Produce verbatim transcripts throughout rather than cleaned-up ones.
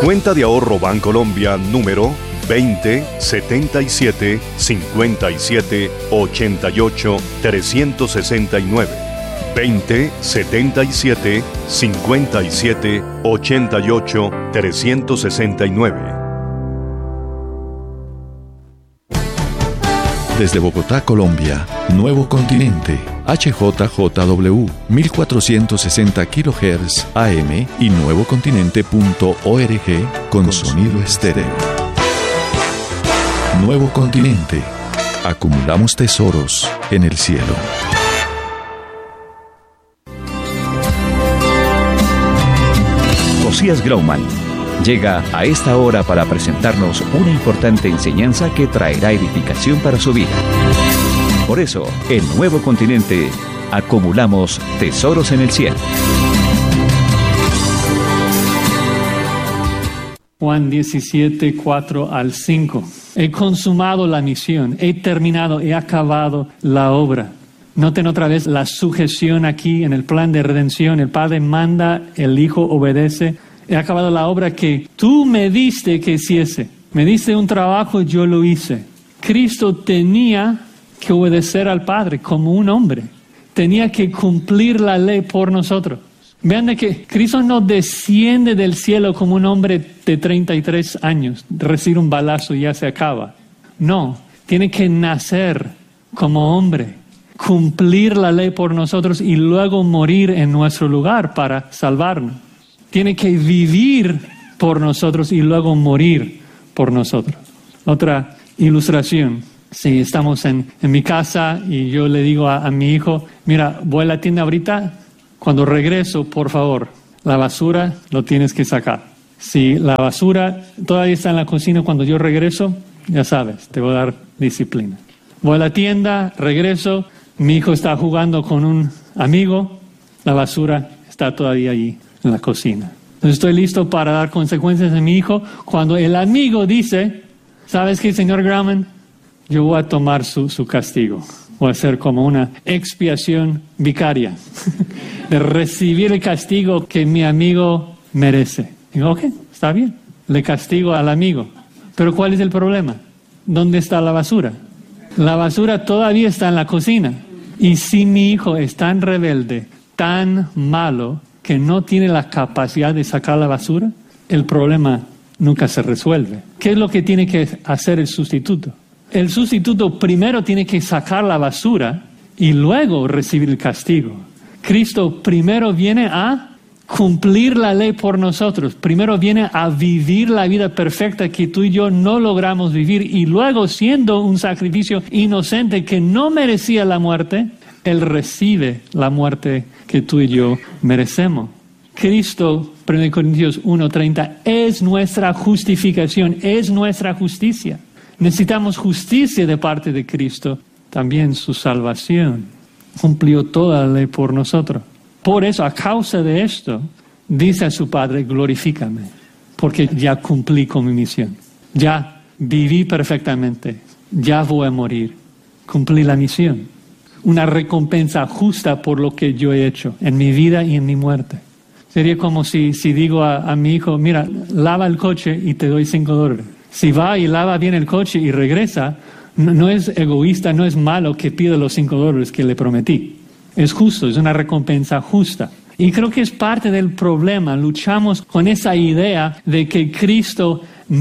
Cuenta de ahorro Bancolombia número veinte setenta y siete cincuenta y siete ochenta y ocho trescientos sesenta y nueve. veinte setenta y siete cincuenta y siete ochenta y ocho trescientos sesenta y nueve. Desde Bogotá, Colombia, Nuevo Continente, H J J W, mil cuatrocientos sesenta kilohertz A M y nuevocontinente punto org con sonido estéreo. Nuevo Continente. Acumulamos tesoros en el cielo. Josías Grauman llega a esta hora para presentarnos una importante enseñanza que traerá edificación para su vida. Por eso, en Nuevo Continente, acumulamos tesoros en el cielo. Juan diecisiete, cuatro al cinco. He consumado la misión, he terminado, he acabado la obra. Noten otra vez la sujeción aquí en el plan de redención. El Padre manda, el Hijo obedece. He acabado la obra que tú me diste que hiciese. Me diste un trabajo, yo lo hice. Cristo tenía que obedecer al Padre como un hombre. Tenía que cumplir la ley por nosotros. Vean de que Cristo no desciende del cielo como un hombre de treinta y tres años, recibe un balazo y ya se acaba. No, tiene que nacer como hombre, cumplir la ley por nosotros y luego morir en nuestro lugar para salvarnos. Tiene que vivir por nosotros y luego morir por nosotros. Otra ilustración. Si estamos en, en mi casa y yo le digo a, a mi hijo, mira, voy a la tienda ahorita, cuando regreso, por favor, la basura lo tienes que sacar. Si la basura todavía está en la cocina cuando yo regreso, ya sabes, te voy a dar disciplina. Voy a la tienda, regreso, mi hijo está jugando con un amigo, la basura está todavía allí en la cocina. Entonces estoy listo para dar consecuencias a mi hijo cuando el amigo dice, ¿sabes qué, señor Grauman? Yo voy a tomar su, su castigo. Voy a hacer como una expiación vicaria de recibir el castigo que mi amigo merece. Digo, ok, está bien, le castigo al amigo. Pero ¿cuál es el problema? ¿Dónde está la basura? La basura todavía está en la cocina. Y si mi hijo es tan rebelde, tan malo, que no tiene la capacidad de sacar la basura, el problema nunca se resuelve. ¿Qué es lo que tiene que hacer el sustituto? El sustituto primero tiene que sacar la basura y luego recibir el castigo. Cristo primero viene a cumplir la ley por nosotros. Primero viene a vivir la vida perfecta que tú y yo no logramos vivir. Y luego, siendo un sacrificio inocente que no merecía la muerte, Él recibe la muerte que tú y yo merecemos. Cristo, primera Corintios uno treinta, es nuestra justificación, es nuestra justicia. Necesitamos justicia de parte de Cristo, también su salvación. Cumplió toda la ley por nosotros. Por eso, a causa de esto, dice a su Padre, glorifícame, porque ya cumplí con mi misión. Ya viví perfectamente, ya voy a morir. Cumplí la misión. Una recompensa justa por lo que yo he hecho en mi vida y en mi muerte. Sería como si, si digo a, a mi hijo, mira, lava el coche y te doy cinco dólares. Si va y lava bien el coche y regresa, no, no es egoísta, no es malo que pida los cinco dólares que le prometí. Es justo, es una recompensa justa. Y creo que es parte del problema. Luchamos con esa idea de que Cristo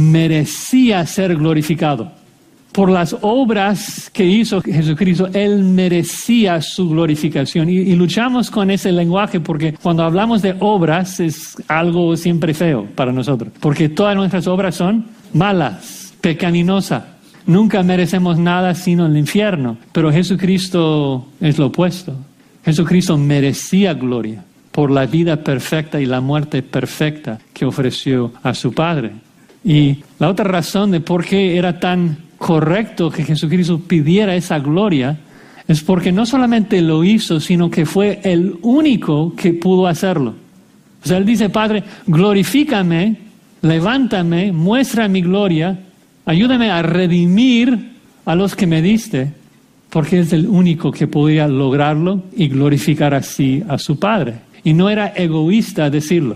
merecía ser glorificado. Por las obras que hizo Jesucristo, Él merecía su glorificación. Y, y luchamos con ese lenguaje porque cuando hablamos de obras es algo siempre feo para nosotros. Porque todas nuestras obras son malas, pecaminosas. Nunca merecemos nada sino el infierno. Pero Jesucristo es lo opuesto. Jesucristo merecía gloria por la vida perfecta y la muerte perfecta que ofreció a su Padre. Y la otra razón de por qué era tan correcto que Jesucristo pidiera esa gloria es porque no solamente lo hizo, sino que fue el único que pudo hacerlo. O sea, Él dice, Padre, glorifícame, levántame, muestra mi gloria, ayúdame a redimir a los que me diste, porque es el único que podía lograrlo y glorificar así a su Padre. Y no era egoísta decirlo.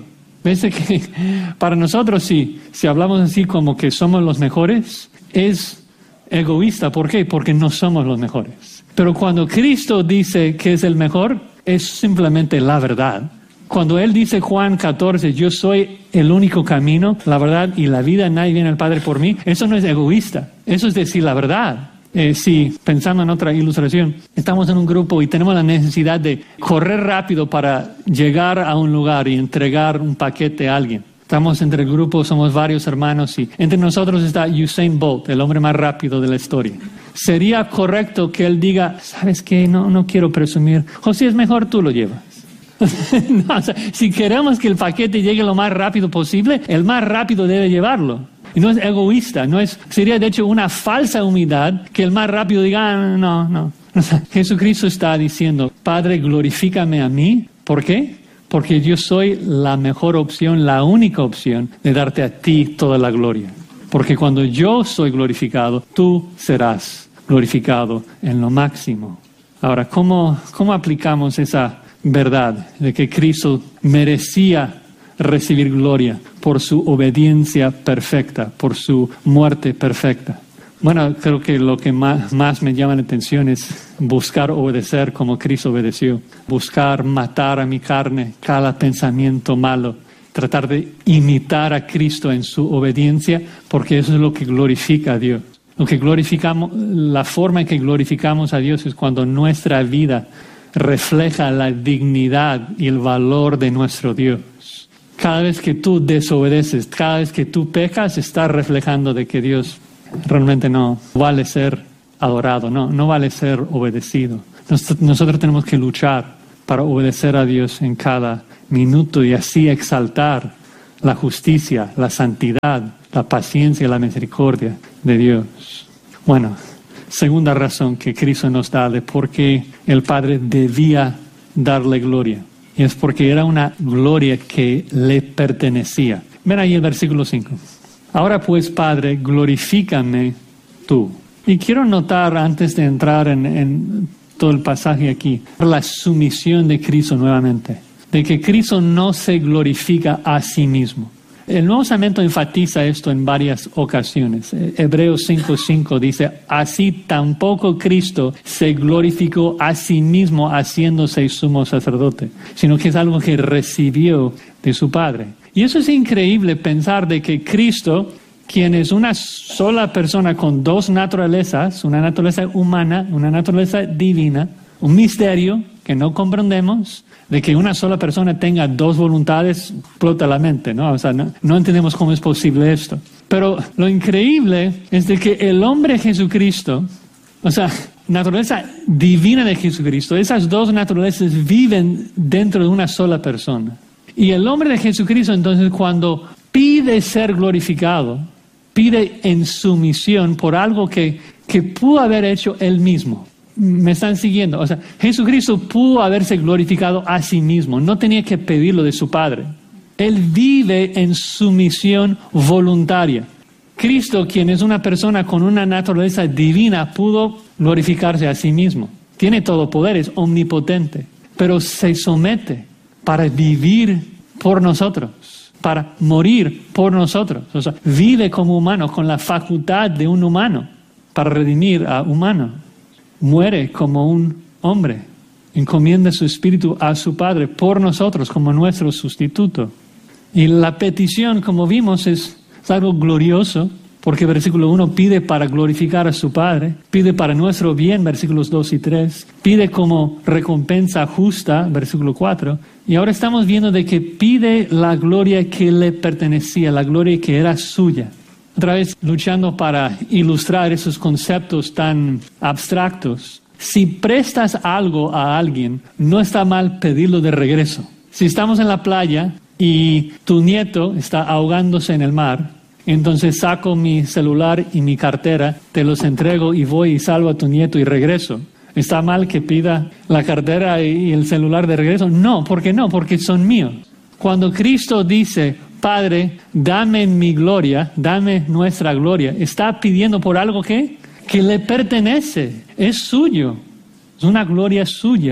¿Ves que para nosotros sí, si hablamos así como que somos los mejores, es egoísta? ¿Por qué? Porque no somos los mejores. Pero cuando Cristo dice que es el mejor, es simplemente la verdad. Cuando Él dice Juan catorce, yo soy el único camino, la verdad y la vida, nadie viene al Padre por mí, eso no es egoísta, eso es decir la verdad. Eh, si, pensando en otra ilustración, estamos en un grupo y tenemos la necesidad de correr rápido para llegar a un lugar y entregar un paquete a alguien. Estamos entre el grupo, somos varios hermanos y entre nosotros está Usain Bolt, el hombre más rápido de la historia. ¿Sería correcto que él diga, sabes qué, no, no quiero presumir, José, es mejor tú lo llevas? No, o sea, si queremos que el paquete llegue lo más rápido posible, el más rápido debe llevarlo. Y no es egoísta, no es, sería de hecho una falsa humildad que el más rápido diga, ah, no, no. O sea, Jesucristo está diciendo, Padre, glorifícame a mí. ¿Por qué? Porque yo soy la mejor opción, la única opción de darte a ti toda la gloria. Porque cuando yo soy glorificado, tú serás glorificado en lo máximo. Ahora, ¿cómo, cómo aplicamos esa verdad de que Cristo merecía recibir gloria por su obediencia perfecta, por su muerte perfecta? Bueno, creo que lo que más, más me llama la atención es buscar obedecer como Cristo obedeció. Buscar matar a mi carne, cada pensamiento malo. Tratar de imitar a Cristo en su obediencia, porque eso es lo que glorifica a Dios. Lo que glorificamos, la forma en que glorificamos a Dios es cuando nuestra vida refleja la dignidad y el valor de nuestro Dios. Cada vez que tú desobedeces, cada vez que tú pecas, estás reflejando de que Dios realmente no vale ser adorado, no, no vale ser obedecido. Nos, nosotros tenemos que luchar para obedecer a Dios en cada minuto y así exaltar la justicia, la santidad, la paciencia y la misericordia de Dios. Bueno, segunda razón que Cristo nos da de por qué el Padre debía darle gloria. Y es porque era una gloria que le pertenecía. Ven ahí el versículo cinco. Ahora pues, Padre, glorifícame tú. Y quiero notar, antes de entrar en, en todo el pasaje aquí, la sumisión de Cristo nuevamente. De que Cristo no se glorifica a sí mismo. El Nuevo Testamento enfatiza esto en varias ocasiones. Hebreos cinco cinco dice, así tampoco Cristo se glorificó a sí mismo haciéndose sumo sacerdote, sino que es algo que recibió de su Padre. Y eso es increíble pensar de que Cristo, quien es una sola persona con dos naturalezas, una naturaleza humana, una naturaleza divina, un misterio que no comprendemos, de que una sola persona tenga dos voluntades, explota la mente, ¿no? O sea, no, no entendemos cómo es posible esto. Pero lo increíble es de que el hombre Jesucristo, o sea, naturaleza divina de Jesucristo, esas dos naturalezas viven dentro de una sola persona. Y el hombre de Jesucristo, entonces, cuando pide ser glorificado, pide en sumisión por algo que, que pudo haber hecho él mismo. ¿Me están siguiendo? O sea, Jesucristo pudo haberse glorificado a sí mismo. No tenía que pedirlo de su Padre. Él vive en sumisión voluntaria. Cristo, quien es una persona con una naturaleza divina, pudo glorificarse a sí mismo. Tiene todo poder, es omnipotente. Pero se somete para vivir por nosotros, para morir por nosotros. O sea, vive como humano, con la facultad de un humano, para redimir a humano. Muere como un hombre, encomienda su espíritu a su Padre por nosotros como nuestro sustituto. Y la petición, como vimos, es, es algo glorioso, porque versículo uno pide para glorificar a su Padre, pide para nuestro bien, versículos dos y tres, pide como recompensa justa, versículo cuatro, y ahora estamos viendo de que pide la gloria que le pertenecía, la gloria que era suya. Otra vez luchando para ilustrar esos conceptos tan abstractos. Si prestas algo a alguien, no está mal pedirlo de regreso. Si estamos en la playa y tu nieto está ahogándose en el mar, entonces saco mi celular y mi cartera, te los entrego y voy y salvo a tu nieto y regreso. ¿Está mal que pida la cartera y el celular de regreso? No, ¿por qué no? Porque son míos. Cuando Cristo dice, Padre, dame mi gloria, dame nuestra gloria, está pidiendo por algo que, que le pertenece, es suyo, es una gloria suya.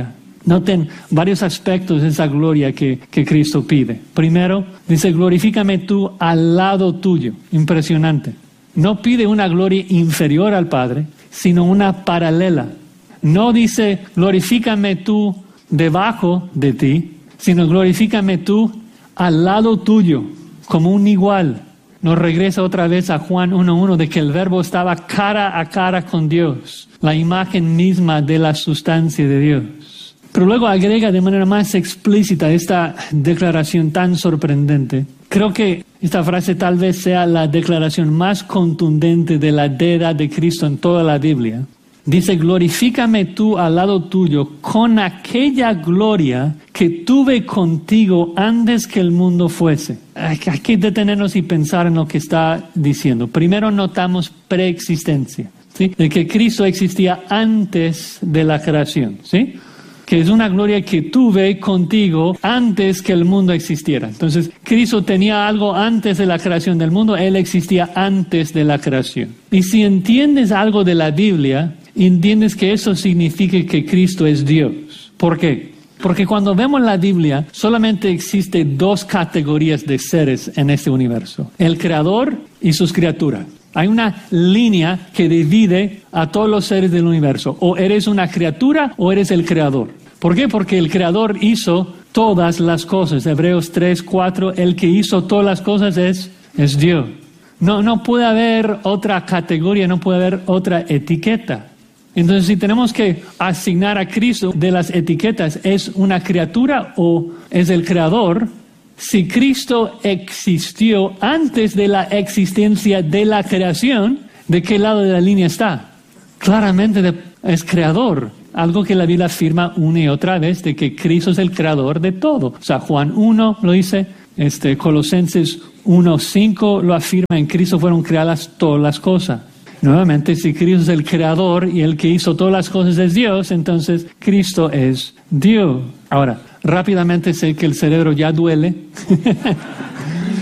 Noten varios aspectos de esa gloria que, que Cristo pide. Primero, dice, glorifícame tú al lado tuyo. Impresionante. No pide una gloria inferior al Padre, sino una paralela. No dice, glorifícame tú debajo de ti, sino glorifícame tú al lado tuyo, como un igual. Nos regresa otra vez a Juan uno uno de que el Verbo estaba cara a cara con Dios, la imagen misma de la sustancia de Dios. Pero luego agrega de manera más explícita esta declaración tan sorprendente. Creo que esta frase tal vez sea la declaración más contundente de la deidad de Cristo en toda la Biblia. Dice, glorifícame tú al lado tuyo con aquella gloria que tuve contigo antes que el mundo fuese. Hay que detenernos y pensar en lo que está diciendo. Primero notamos preexistencia, ¿sí? De que Cristo existía antes de la creación, ¿sí? Que es una gloria que tuve contigo antes que el mundo existiera. Entonces, Cristo tenía algo antes de la creación del mundo, Él existía antes de la creación. Y si entiendes algo de la Biblia, entiendes que eso significa que Cristo es Dios. ¿Por qué? Porque cuando vemos la Biblia, solamente existen dos categorías de seres en este universo: el Creador y sus criaturas. Hay una línea que divide a todos los seres del universo. O eres una criatura o eres el Creador. ¿Por qué? Porque el Creador hizo todas las cosas. Hebreos tres, cuatro, el que hizo todas las cosas es, es Dios. No, no puede haber otra categoría, no puede haber otra etiqueta. Entonces, si tenemos que asignar a Cristo de las etiquetas, ¿es una criatura o es el Creador? Si Cristo existió antes de la existencia de la creación, ¿de qué lado de la línea está? Claramente de, es creador. Algo que la Biblia afirma una y otra vez, de que Cristo es el creador de todo. O sea, Juan uno lo dice, este, Colosenses uno cinco lo afirma, en Cristo fueron creadas todas las cosas. Nuevamente, si Cristo es el creador y el que hizo todas las cosas es Dios, entonces Cristo es Dios. Ahora, rápidamente sé que el cerebro ya duele.